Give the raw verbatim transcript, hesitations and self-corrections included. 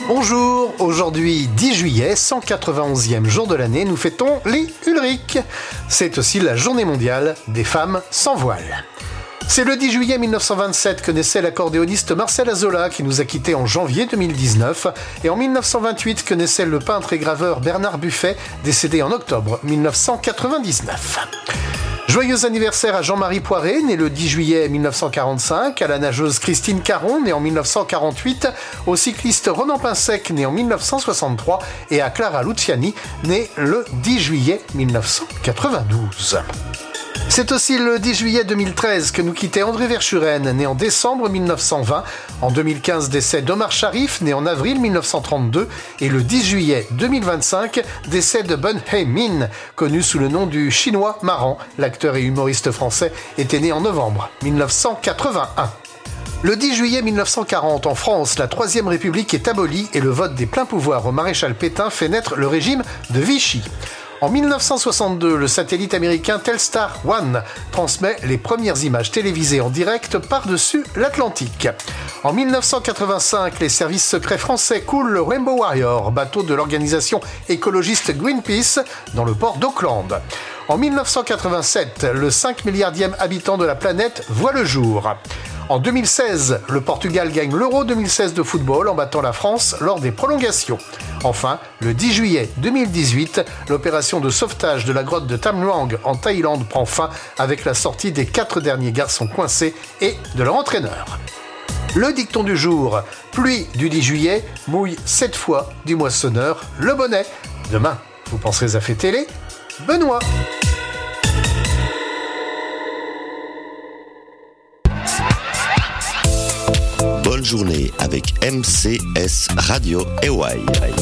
Bonjour, aujourd'hui dix juillet, cent quatre-vingt-onzième jour de l'année, nous fêtons les Ulrich. C'est aussi la journée mondiale des femmes sans voile. C'est le dix juillet mille neuf cent vingt-sept que naissait l'accordéoniste Marcel Azola qui nous a quittés en janvier deux mille dix-neuf et en mille neuf cent vingt-huit que naissait le peintre et graveur Bernard Buffet, décédé en octobre mille neuf cent quatre-vingt-dix-neuf. Joyeux anniversaire à Jean-Marie Poiré, né le dix juillet mille neuf cent quarante-cinq, à la nageuse Christine Caron, née en mille neuf cent quarante-huit, au cycliste Ronan Pinsec, né en mille neuf cent soixante-trois, et à Clara Luciani, née le dix juillet mille neuf cent quatre-vingt-douze. C'est aussi le dix juillet deux mille treize que nous quittait André Verschuren, né en décembre mille neuf cent vingt. En deux mille quinze, décès d'Omar Sharif, né en avril mille neuf cent trente-deux. Et le dix juillet deux mille vingt-cinq, décès de Bun Hae-min, connu sous le nom du Chinois marrant. L'acteur et humoriste français était né en novembre mille neuf cent quatre-vingt-un. Le dix juillet mille neuf cent quarante, en France, la Troisième République est abolie et le vote des pleins pouvoirs au maréchal Pétain fait naître le régime de Vichy. En mille neuf cent soixante-deux, le satellite américain Telstar One transmet les premières images télévisées en direct par-dessus l'Atlantique. En mille neuf cent quatre-vingt-cinq, les services secrets français coulent le Rainbow Warrior, bateau de l'organisation écologiste Greenpeace, dans le port d'Auckland. En mille neuf cent quatre-vingt-sept, le cinq milliardième habitant de la planète voit le jour. En deux mille seize, le Portugal gagne l'Euro deux mille seize de football en battant la France lors des prolongations. Enfin, le dix juillet deux mille dix-huit, l'opération de sauvetage de la grotte de Tham Luang en Thaïlande prend fin avec la sortie des quatre derniers garçons coincés et de leur entraîneur. Le dicton du jour, pluie du dix juillet, mouille sept fois du moissonneur le bonnet. Demain, vous penserez à fêter les Benoît. Bonne journée avec M C S Radio Hawaii.